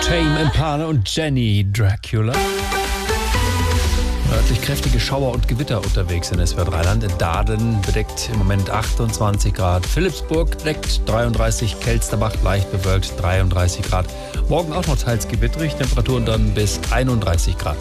Tame Impala und Jenny Dracula. Örtlich kräftige Schauer und Gewitter unterwegs in SWR 3-Land. In Dahden bedeckt im Moment 28 Grad. Philippsburg bedeckt 33, Kelsterbach leicht bewölkt 33 Grad. Morgen auch noch teils gewitterig, Temperaturen dann bis 31 Grad.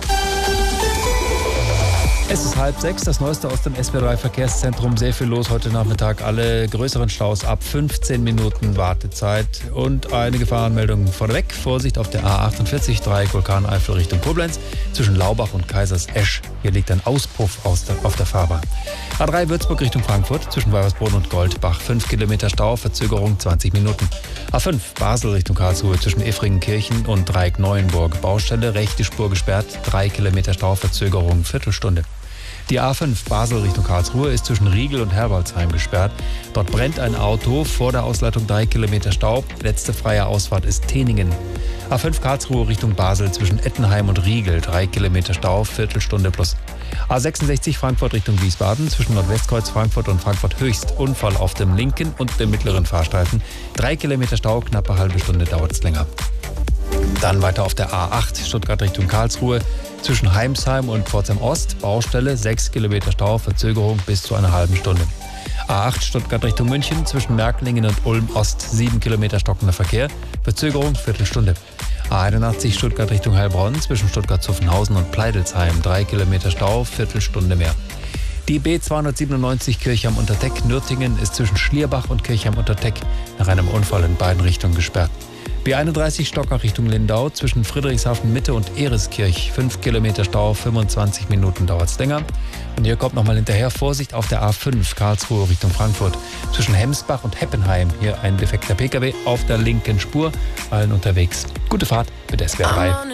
Es ist 5:30, das Neueste aus dem SWR 3 Verkehrszentrum. Sehr viel los heute Nachmittag. Alle größeren Staus ab 15 Minuten Wartezeit. Und eine Gefahrenmeldung vorneweg. Vorsicht auf der A48, Dreieck Vulkaneifel Richtung Koblenz. Zwischen Laubach und Kaisersesch. Hier liegt ein Auspuff auf der Fahrbahn. A3 Würzburg Richtung Frankfurt. Zwischen Weibersbrunn und Goldbach. 5 Kilometer Stau, Verzögerung 20 Minuten. A5 Basel Richtung Karlsruhe. Zwischen Effringenkirchen und Dreieck Neuenburg. Baustelle, rechte Spur gesperrt. 3 Kilometer Stau, Verzögerung Viertelstunde. Die A5 Basel Richtung Karlsruhe ist zwischen Riegel und Herbolzheim gesperrt. Dort brennt ein Auto, vor der Ausleitung 3 Kilometer Stau. Letzte freie Ausfahrt ist Teningen. A5 Karlsruhe Richtung Basel zwischen Ettenheim und Riegel, 3 Kilometer Stau, Viertelstunde plus. A66 Frankfurt Richtung Wiesbaden zwischen Nordwestkreuz Frankfurt und Frankfurt Höchst. Unfall auf dem linken und dem mittleren Fahrstreifen. 3 Kilometer Stau, knappe halbe Stunde dauert es länger. Dann weiter auf der A8 Stuttgart Richtung Karlsruhe. Zwischen Heimsheim und Pforzheim Ost, Baustelle, 6 Kilometer Stau, Verzögerung bis zu einer halben Stunde. A8 Stuttgart Richtung München, zwischen Märklingen und Ulm Ost, 7 Kilometer stockender Verkehr, Verzögerung, Viertelstunde. A81 Stuttgart Richtung Heilbronn, zwischen Stuttgart-Zuffenhausen und Pleidelsheim, 3 Kilometer Stau, Viertelstunde mehr. Die B297 Kirchheim-Unterteck-Nürtingen ist zwischen Schlierbach und Kirchheim-Unterteck nach einem Unfall in beiden Richtungen gesperrt. B31 Stockach Richtung Lindau, zwischen Friedrichshafen Mitte und Ereskirch, 5 Kilometer Stau, 25 Minuten dauert es länger. Und hier kommt nochmal hinterher Vorsicht auf der A5 Karlsruhe Richtung Frankfurt. Zwischen Hemsbach und Heppenheim, hier ein defekter Pkw auf der linken Spur, allen unterwegs. Gute Fahrt mit SWR 3.